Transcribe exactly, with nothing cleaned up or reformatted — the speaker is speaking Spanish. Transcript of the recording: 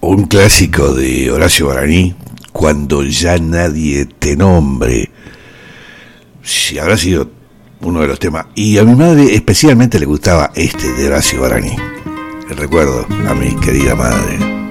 un clásico de Horacio Guaraní, Cuando ya nadie te nombre. Sí, habrá sido uno de los temas. Y a mi madre especialmente le gustaba este de Horacio Guaraní. El recuerdo a mi querida madre.